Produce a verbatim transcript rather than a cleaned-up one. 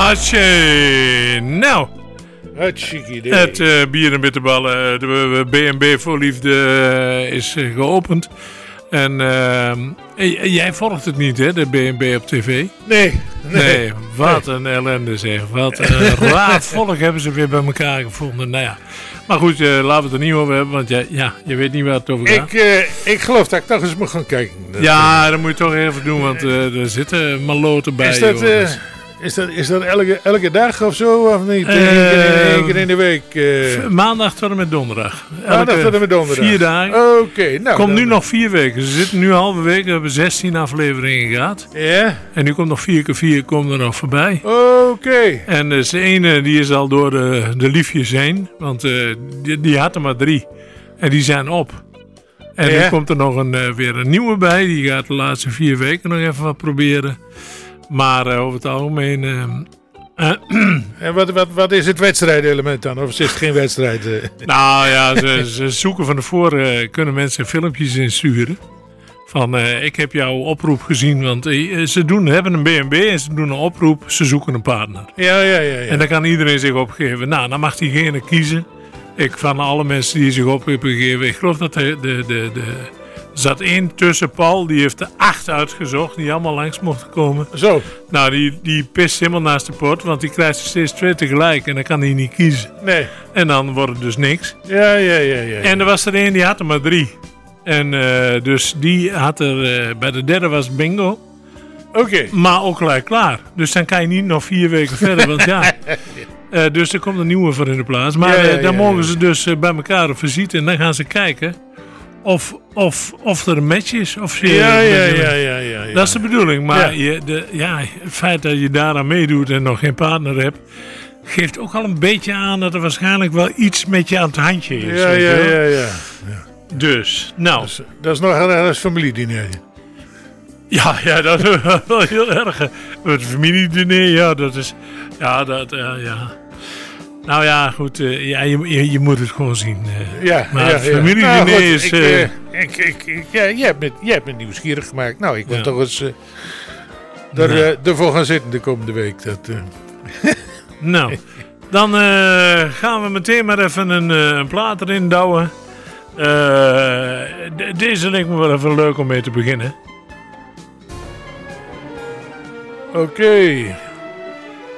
Atje, nou. Hartstikke idee. Het uh, bier en bitterballen, de B en B voor Liefde uh, is uh, geopend. En uh, jij volgt het niet, hè, de B en B op tv? Nee. Nee, nee wat nee. een ellende zeg. Wat een raar volk hebben ze weer bij elkaar gevonden. Nou ja. Maar goed, uh, laten we het er niet over hebben, want ja, ja, je weet niet waar het over gaat. Ik, uh, ik geloof dat ik toch eens moet gaan kijken. Dat, ja, uh, dat moet je toch even doen, want uh, er zitten maloten bij. Is dat... Is dat, is dat elke, elke dag of zo, of niet? Eén Uh, keer, één keer in de week? Uh... Maandag tot en met donderdag. Maandag tot en met donderdag. Vier dagen. Oké. Okay, nou, komt dan... nu nog vier weken. Ze zitten nu halverwege. We hebben zestien afleveringen gehad. Ja. Yeah. En nu komt nog vier keer vier komt er nog voorbij. Oké. Okay. En dus de ene die is al door de, de liefjes heen. Want uh, die, die had er maar drie. En die zijn op. En yeah. nu komt er nog een, uh, weer een nieuwe bij. Die gaat de laatste vier weken nog even wat proberen. Maar uh, over het algemeen... Uh, Uh, en wat, wat, wat is het wedstrijdelement dan? Of is het geen wedstrijd? Uh? Nou ja, ze, ze zoeken van tevoren, uh, kunnen mensen filmpjes insturen. Van, uh, ik heb jouw oproep gezien, want uh, ze doen, hebben een B en B en ze doen een oproep, ze zoeken een partner. Ja, ja, ja, ja. En dan kan iedereen zich opgeven. Nou, dan mag diegene kiezen. Ik van alle mensen die zich op hebben gegeven, ik geloof dat de... de, de, de er zat één tussen Paul, die heeft er acht uitgezocht, die allemaal langs mochten komen. Zo. Nou, die, die pist helemaal naast de pot, want die krijgt er steeds twee tegelijk en dan kan hij niet kiezen. Nee. En dan wordt het dus niks. Ja, ja, ja, ja. ja. En er was er één, die had er maar drie. En uh, dus die had er, uh, bij de derde was bingo. Oké. Okay. Maar ook gelijk klaar. Dus dan kan je niet nog vier weken verder, want ja... Uh, dus er komt een nieuwe voor in de plaats. Maar ja, ja, uh, dan ja, mogen ja. ze dus uh, bij elkaar op visite en dan gaan ze kijken... Of, of, of er een match is. Of je, ja, ja, ja, ja, ja, ja. Dat is de bedoeling. Maar ja. Je, de, ja, het feit dat je daaraan meedoet en nog geen partner hebt... geeft ook al een beetje aan dat er waarschijnlijk wel iets met je aan het handje is. Ja, ja, ja, ja, ja. Dus, nou... Dat is, dat is nog een, een familiediner. Ja, ja, dat is wel heel erg. Het familiediner, ja, dat is... Ja, dat, uh, ja... Nou ja, goed, uh, ja, je, je, je moet het gewoon zien. Uh, ja, maar ja, het familiediner ja. Nou, is... Ik, uh, ik, ik, ik, ik, ja, jij, hebt me, jij hebt me nieuwsgierig gemaakt. Nou, ik wil ja. toch eens uh, er, nou. uh, ervoor gaan zitten de komende week. Dat, uh. Nou, dan uh, gaan we meteen maar even een, uh, een plaat erin douwen. Uh, de, deze lijkt me wel even leuk om mee te beginnen. Oké. Okay.